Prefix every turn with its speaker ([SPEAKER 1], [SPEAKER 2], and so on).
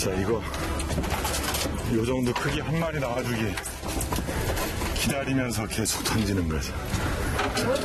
[SPEAKER 1] 자, 이거 요 정도 크기 한 마리 나와주기 기다리면서 계속 던지는 거죠.